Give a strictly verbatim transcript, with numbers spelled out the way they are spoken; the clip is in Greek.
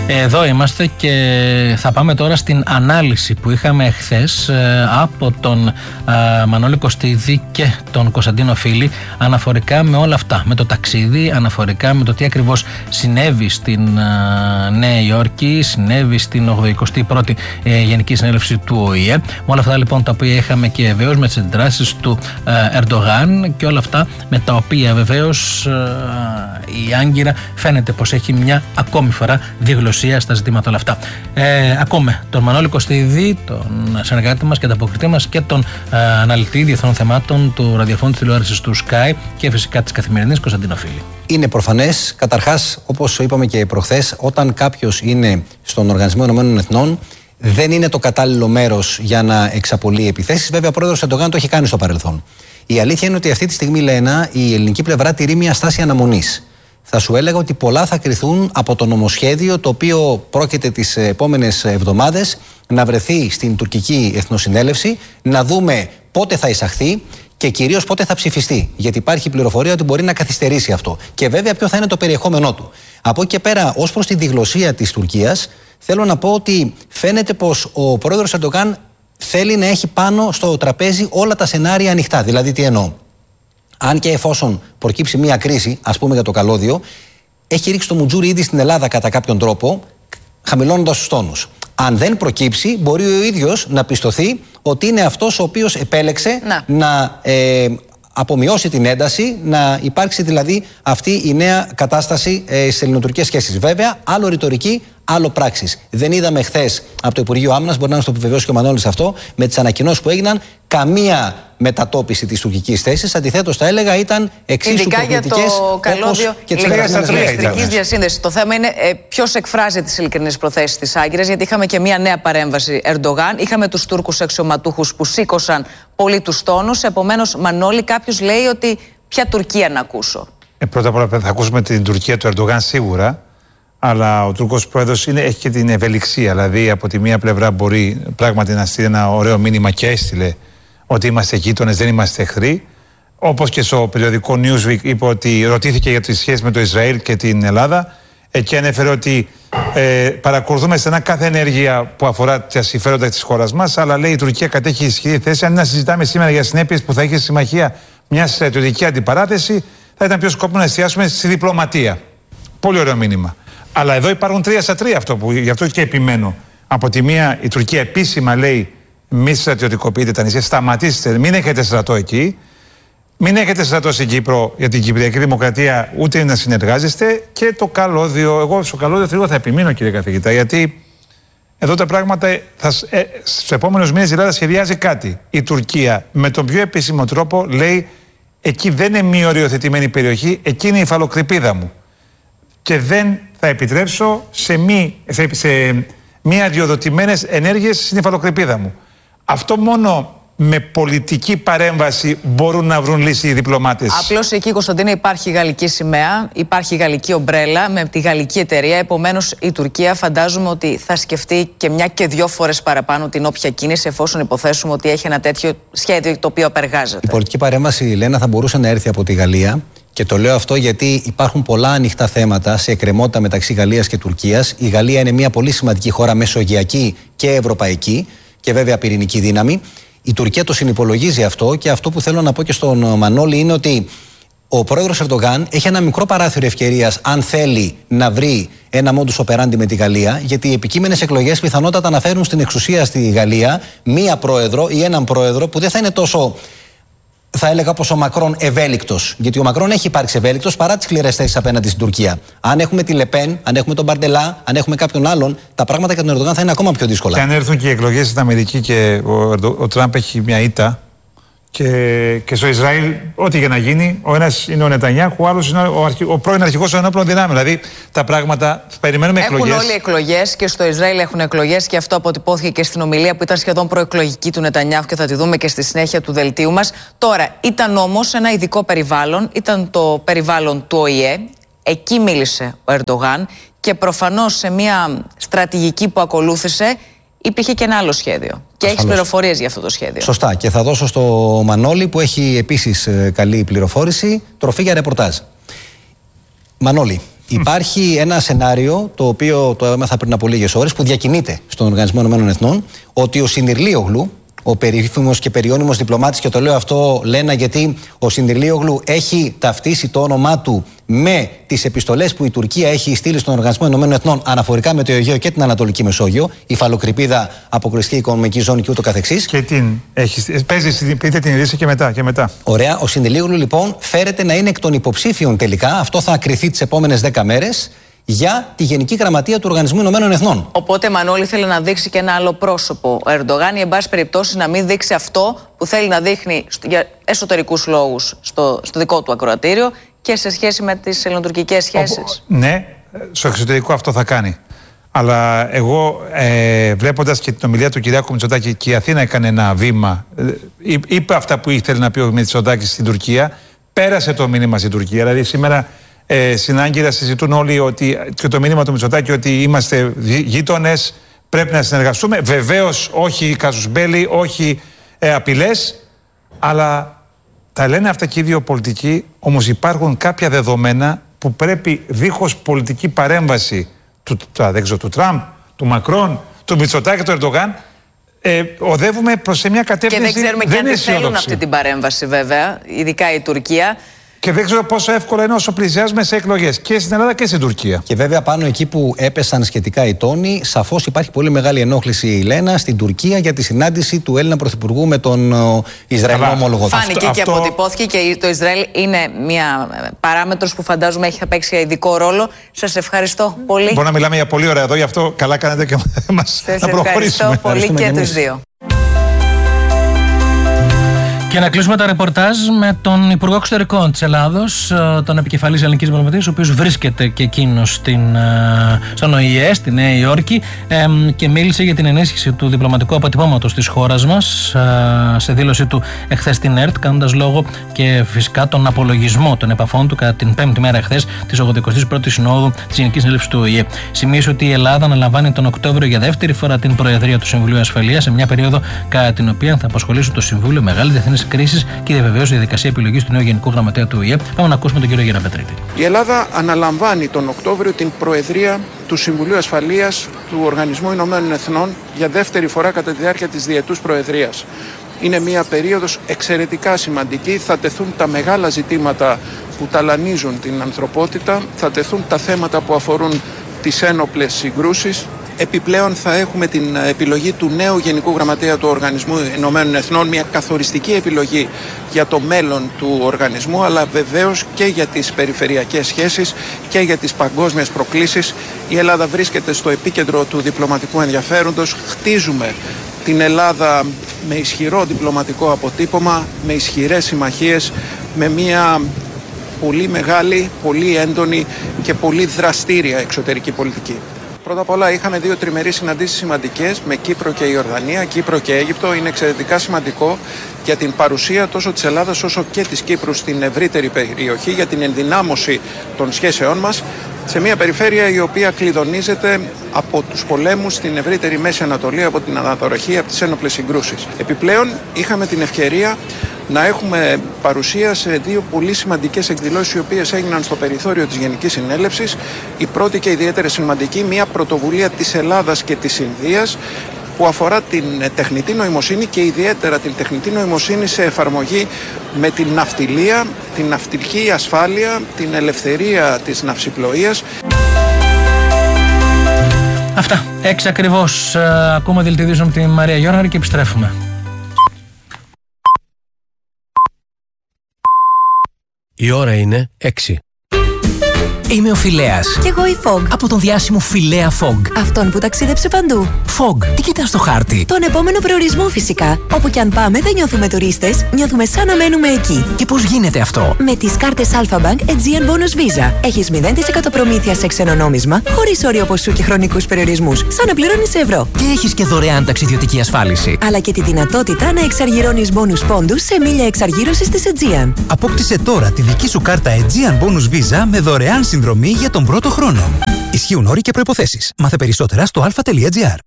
Εδώ είμαστε και θα πάμε τώρα στην ανάλυση που είχαμε χθες από τον Μανώλη Κωστίδη και τον Κωνσταντίνο Φίλη αναφορικά με όλα αυτά, με το ταξίδι, αναφορικά με το τι ακριβώς συνέβη στην Νέα Υόρκη, συνέβη στην ογδοηκοστή πρώτη Γενική Συνέλευση του Ο Η Ε, με όλα αυτά λοιπόν τα οποία είχαμε και βεβαίως με τις αντιδράσεις του Ερντογάν και όλα αυτά με τα οποία βεβαίως η Άγκυρα φαίνεται πως έχει μια ακόμη φορά διγλωσία στα ζητήματα όλα αυτά. Ε, ακούμε τον Μανώλη Κωστίδη, τον συνεργάτη μας και ανταποκριτή μας και τον ε, αναλυτή διεθνών θεμάτων του ραδιοφώνου της τηλεόρασης του Sky και φυσικά της Καθημερινής, Κωνσταντίνο Φίλη. Είναι προφανές, καταρχάς, όπως είπαμε και προχθές, όταν κάποιος είναι στον Οργανισμό Ηνωμένων Εθνών, δεν είναι το κατάλληλο μέρος για να εξαπολύει επιθέσεις. Βέβαια, ο πρόεδρος Ερντογάν το έχει κάνει στο παρελθόν. Η αλήθεια είναι ότι αυτή τη στιγμή, Λένα, η ελληνική πλευρά τηρεί μια στάση αναμονής. Θα σου έλεγα ότι πολλά θα κριθούν από το νομοσχέδιο το οποίο πρόκειται τις επόμενες εβδομάδες να βρεθεί στην τουρκική εθνοσυνέλευση, να δούμε πότε θα εισαχθεί και κυρίως πότε θα ψηφιστεί. Γιατί υπάρχει πληροφορία ότι μπορεί να καθυστερήσει αυτό. Και βέβαια ποιο θα είναι το περιεχόμενό του. Από εκεί και πέρα, ως προς τη διγλωσία της Τουρκίας, θέλω να πω ότι φαίνεται πως ο πρόεδρος Ερντογάν θέλει να έχει πάνω στο τραπέζι όλα τα σενάρια ανοιχτά. Δηλαδή, τι εννοώ. Αν και εφόσον προκύψει μια κρίση, ας πούμε για το καλώδιο, έχει ρίξει το μουτζούρι ήδη στην Ελλάδα κατά κάποιον τρόπο, χαμηλώνοντας τους τόνους. Αν δεν προκύψει, μπορεί ο ίδιος να πιστωθεί ότι είναι αυτός ο οποίος επέλεξε να, να ε, απομειώσει την ένταση, να υπάρξει δηλαδή αυτή η νέα κατάσταση ε, στις ελληνοτουρκικές σχέσεις. Βέβαια, άλλο ρητορική, άλλο πράξεις. Δεν είδαμε χθες από το Υπουργείο Άμυνας, μπορεί να μας το επιβεβαιώσει και ο Μανώλης αυτό, με τις ανακοινώσεις που έγιναν, καμία μετατόπιση της τουρκικής θέσης. Αντιθέτως, θα έλεγα ήταν εξίσου προκλητικές όπως και τις ηλεκτρικής διασύνδεσης. Το θέμα είναι ε, ποιος εκφράζει τις ειλικρινείς προθέσεις της Άγκυρας, γιατί είχαμε και μια νέα παρέμβαση Ερντογάν. Είχαμε τους Τούρκους αξιωματούχους που σήκωσαν πολύ τους τόνους. Επομένως, Μανώλη, κάποιος λέει ότι ποια Τουρκία να ακούσω. Ε, πρώτα απ' όλα θα ακούσουμε την Τουρκία του Ερντογάν σίγουρα. Αλλά ο Τούρκος πρόεδρος είναι, έχει και την ευελιξία. Δηλαδή, από τη μία πλευρά μπορεί πράγματι να στείλει ένα ωραίο μήνυμα και έστειλε ότι είμαστε γείτονες, δεν είμαστε εχθροί. Όπως και στο περιοδικό Newsweek είπε ότι ρωτήθηκε για τις σχέσεις με το Ισραήλ και την Ελλάδα. Εκεί ανέφερε ότι ε, παρακολουθούμε στενά κάθε ενέργεια που αφορά τα συμφέροντα της χώρας μας. Αλλά λέει η Τουρκία κατέχει ισχυρή θέση. Αν να συζητάμε σήμερα για συνέπειες που θα έχει συμμαχία μια στρατιωτική αντιπαράθεση, θα ήταν πιο σκόπιμο να εστιάσουμε στη διπλωματία. Πολύ ωραίο μήνυμα. Αλλά εδώ υπάρχουν τρία στα τρία αυτό που γι' αυτό και επιμένω. Από τη μία η Τουρκία επίσημα λέει μη στρατιωτικοποιείτε τα νησιά, σταματήστε, μην έχετε στρατό εκεί, μην έχετε στρατό στην Κύπρο για την Κυπριακή Δημοκρατία, ούτε να συνεργάζεστε. Και το καλώδιο, εγώ στο καλώδιο θέλω θα επιμείνω, κύριε καθηγητά, γιατί εδώ τα πράγματα θα, ε, στους επόμενους μήνες η Ελλάδα σχεδιάζει κάτι. Η Τουρκία με τον πιο επίσημο τρόπο λέει εκεί δεν είναι μη οριοθετημένη περιοχή, εκεί είναι η υφαλοκρηπίδα μου. Και δεν θα επιτρέψω σε μη, σε, σε μη αδειοδοτημένες ενέργειες στην υφαλοκρηπίδα μου. Αυτό μόνο με πολιτική παρέμβαση μπορούν να βρουν λύση οι διπλωμάτες. Απλώς εκεί, Κωνσταντίνε, υπάρχει γαλλική σημαία, υπάρχει γαλλική ομπρέλα με τη γαλλική εταιρεία. Επομένως, η Τουρκία φαντάζομαι ότι θα σκεφτεί και μια και δυο φορές παραπάνω την όποια κίνηση, εφόσον υποθέσουμε ότι έχει ένα τέτοιο σχέδιο το οποίο απεργάζεται. Η πολιτική παρέμβαση, Λένα, θα μπορούσε να έρθει από τη Γαλλία. Και το λέω αυτό γιατί υπάρχουν πολλά ανοιχτά θέματα σε εκκρεμότητα μεταξύ Γαλλίας και Τουρκίας. Η Γαλλία είναι μια πολύ σημαντική χώρα μεσογειακή και ευρωπαϊκή και βέβαια πυρηνική δύναμη. Η Τουρκία το συνυπολογίζει αυτό και αυτό που θέλω να πω και στον Μανώλη είναι ότι ο πρόεδρος Ερντογάν έχει ένα μικρό παράθυρο ευκαιρίας αν θέλει να βρει ένα modus operandi με τη Γαλλία, γιατί οι επικείμενες εκλογές πιθανότατα να φέρουν στην εξουσία στη Γαλλία μία πρόεδρο ή έναν πρόεδρο που δεν θα είναι τόσο, θα έλεγα, πως ο Μακρόν ευέλικτος. Γιατί ο Μακρόν έχει υπάρξει ευέλικτος παρά τις σκληρές θέσεις απέναντι στην Τουρκία. Αν έχουμε τη Λεπέν, αν έχουμε τον Μπαρντελά, αν έχουμε κάποιον άλλον, τα πράγματα για τον Ερντογάν θα είναι ακόμα πιο δύσκολα. Και αν έρθουν και οι εκλογές στην Αμερική και ο, ο Τραμπ έχει μια ήττα. Και, και στο Ισραήλ, ό,τι για να γίνει, ο ένας είναι ο Νετανιάχου, ο άλλος είναι ο, αρχι, ο πρώην αρχηγός των ενόπλων δυνάμεων. Δηλαδή τα πράγματα. Περιμένουμε εκλογές. Έχουν όλοι εκλογές και στο Ισραήλ έχουν εκλογές και αυτό αποτυπώθηκε και στην ομιλία που ήταν σχεδόν προεκλογική του Νετανιάχου και θα τη δούμε και στη συνέχεια του δελτίου μας. Τώρα, ήταν όμως ένα ειδικό περιβάλλον, ήταν το περιβάλλον του Ο Η Ε. Εκεί μίλησε ο Ερντογάν και προφανώς σε μια στρατηγική που ακολούθησε υπήρχε και ένα άλλο σχέδιο. Και έχει πληροφορίες για αυτό το σχέδιο. Σωστά. Και θα δώσω στο Μανώλη που έχει επίσης καλή πληροφόρηση, τροφή για ρεπορτάζ. Μανώλη, Υπάρχει ένα σενάριο, το οποίο το έμαθα πριν από λίγες ώρες, που διακινείται στον Οργανισμό Ηνωμένων Εθνών, ότι ο Συνειρλίογλου, ο περίφημος και περιώνυμος διπλωμάτης, και το λέω αυτό, Λένα, γιατί ο Συνειρλίογλου έχει ταυτίσει το όνομά του με τις επιστολές που η Τουρκία έχει στείλει στον Οργανισμό Ηνωμένων Εθνών αναφορικά με το Αιγαίο και την Ανατολική Μεσόγειο, η Φαλοκρηπίδα, αποκριστική οικονομική ζώνη και ούτω καθεξής. Και την έχει. Παίζει, πείτε την ειδήση και μετά, και μετά. Ωραία. Ο Συνειρλίογλου λοιπόν φέρεται να είναι εκ των υποψήφιων τελικά, αυτό θα ακριθεί τις επόμενες δέκα μέρες, για τη Γενική Γραμματεία του Οργανισμού Ηνωμένων Εθνών. Οπότε, Μανώλη, θέλει να δείξει και ένα άλλο πρόσωπο ο Ερντογάν, ή εν πάση περιπτώσει να μην δείξει αυτό που θέλει να δείχνει για εσωτερικούς λόγους στο, στο δικό του ακροατήριο και σε σχέση με τις ελληνοτουρκικές σχέσεις. Ο, ναι, στο εξωτερικό αυτό θα κάνει. Αλλά εγώ, ε, βλέποντας και την ομιλία του Κυριάκου Μητσοτάκη, και η Αθήνα έκανε ένα βήμα, ε, είπε αυτά που ήθελε να πει ο Μητσοτάκης στην Τουρκία, πέρασε το μήνυμα στην Τουρκία. Δηλαδή σήμερα ε, στην Άγκυρα συζητούν όλοι ότι, και το μήνυμα του Μητσοτάκη, ότι είμαστε γείτονες, πρέπει να συνεργαστούμε. Βεβαίως όχι κάσους μπέλι, όχι ε, απειλές, αλλά τα λένε αυτά και οι δύο πολιτικοί, όμως υπάρχουν κάποια δεδομένα που πρέπει δίχως πολιτική παρέμβαση του, δεν ξέρω, του Τραμπ, του Μακρόν, του Μητσοτάκη, του Ερντογάν, ε, οδεύουμε προς μια κατεύθυνση. Και δεν ξέρουμε και αν τη θέλουν αυτή την παρέμβαση, βέβαια, ειδικά η Τουρκία. Και δεν ξέρω πόσο εύκολο είναι όσο πλησιάζουμε σε εκλογές και στην Ελλάδα και στην Τουρκία. Και βέβαια, πάνω εκεί που έπεσαν σχετικά οι τόνοι, σαφώς υπάρχει πολύ μεγάλη ενόχληση, η Λένα, στην Τουρκία για τη συνάντηση του Έλληνα Πρωθυπουργού με τον Ισραηλινό ομόλογο του. Φάνηκε αυτό, και αυτό... αποτυπώθηκε, και το Ισραήλ είναι μια παράμετρος που φαντάζομαι έχει παίξει ειδικό ρόλο. Σας ευχαριστώ πολύ. Μπορούμε να μιλάμε για πολύ ώρα εδώ, γι' αυτό καλά κάνετε και μας να προχωρήσουμε. Ευχαριστώ πολύ και τους δύο. Και να κλείσουμε τα ρεπορτάζ με τον Υπουργό Εξωτερικών της Ελλάδος, τον επικεφαλής ελληνικής διπλωματίας, ο οποίος βρίσκεται και εκείνος στην, στον Ο Η Ε, στη Νέα Υόρκη, και μίλησε για την ενίσχυση του διπλωματικού αποτυπώματος της χώρας μας σε δήλωσή του εχθές στην ΕΡΤ, κάνοντας λόγο και φυσικά τον απολογισμό των επαφών του κατά την πέμπτη μέρα εχθές της ογδοηκοστής πρώτης Συνόδου της Γενικής Συνέλευσης του Ο Η Ε. Σημείωσε ότι η Ελλάδα αναλαμβάνει τον Οκτώβριο για δεύτερη φορά την Προεδρία του Συμβουλίου Ασφαλείας, σε μια περίοδο κατά την οποία θα απασχολήσει το Συμβούλιο μεγάλη διεθνή κρίση και διαβεβαίωσε η διαδικασία επιλογής του νέου Γενικού Γραμματέα του Ο Η Ε. Πάμε να ακούσουμε τον κύριο Γεραπετρίτη. Η Ελλάδα αναλαμβάνει τον Οκτώβριο την Προεδρία του Συμβουλίου Ασφαλείας του Οργανισμού Ηνωμένων Εθνών για δεύτερη φορά κατά τη διάρκεια της διετούς Προεδρίας. Είναι μια περίοδος εξαιρετικά σημαντική. Θα τεθούν τα μεγάλα ζητήματα που ταλανίζουν την ανθρωπότητα, θα τεθούν τα θέματα που αφορούν τις ένοπλες συγκρούσεις. Επιπλέον θα έχουμε την επιλογή του νέου Γενικού Γραμματέα του Οργανισμού Ηνωμένων Εθνών, μια καθοριστική επιλογή για το μέλλον του οργανισμού, αλλά βεβαίως και για τις περιφερειακές σχέσεις και για τις παγκόσμιες προκλήσεις. Η Ελλάδα βρίσκεται στο επίκεντρο του διπλωματικού ενδιαφέροντος. Χτίζουμε την Ελλάδα με ισχυρό διπλωματικό αποτύπωμα, με ισχυρές συμμαχίες, με μια πολύ μεγάλη, πολύ έντονη και πολύ δραστήρια εξωτερική πολιτική. Πρώτα απ' όλα είχαμε δύο τριμερείς συναντήσεις σημαντικές με Κύπρο και Ιορδανία, Κύπρο και Αίγυπτο. Είναι εξαιρετικά σημαντικό για την παρουσία τόσο της Ελλάδας όσο και της Κύπρου στην ευρύτερη περιοχή, για την ενδυνάμωση των σχέσεών μας σε μια περιφέρεια η οποία κλειδονίζεται από τους πολέμους στην ευρύτερη Μέση Ανατολή, από την αναταραχή, από τις ένοπλες συγκρούσεις. Επιπλέον είχαμε την ευκαιρία να έχουμε παρουσία σε δύο πολύ σημαντικές εκδηλώσεις οι οποίες έγιναν στο περιθώριο της Γενικής Συνέλευσης. Η πρώτη και ιδιαίτερα σημαντική, μια πρωτοβουλία της Ελλάδας και της Ινδίας που αφορά την τεχνητή νοημοσύνη και ιδιαίτερα την τεχνητή νοημοσύνη σε εφαρμογή με την ναυτιλία, την ναυτιλική ασφάλεια, την ελευθερία της ναυσιπλοείας. Αυτά. Έξι ακριβώς. Ακούμε δελτίο με τη Μαρία Γιώργαρη και επιστρέφουμε. Η ώρα είναι έξι. Είμαι ο Φιλέας. Κι εγώ η Fog. Από τον διάσημο Φιλέα Fog. Αυτόν που ταξίδεψε παντού. Fog, τι κοιτάς στο χάρτη? Τον επόμενο προορισμό φυσικά. Όπου κι αν πάμε δεν νιώθουμε τουρίστες, νιώθουμε σαν να μένουμε εκεί. Και πώς γίνεται αυτό? Με τις κάρτες Alpha Bank Aegean Bonus Visa. Έχεις μηδέν τοις εκατό προμήθεια σε ξένο νόμισμα, χωρίς όριο ποσού και χρονικούς περιορισμούς, σαν να πληρώνεις ευρώ. Και έχεις και δωρεάν ταξιδιωτική ασφάλιση. Αλλά και τη δυνατότητα να εξαργυρώνεις bonus πόντους σε μίλια εξαργύρωσης της Aegean. Απόκτησε τώρα τη δική σου κάρτα Aegean Bonus Visa με δωρεάν συνδρομή για τον πρώτο χρόνο. Ισχύουν όροι και προϋποθέσεις. Μάθε περισσότερα στο alpha τελεία gr.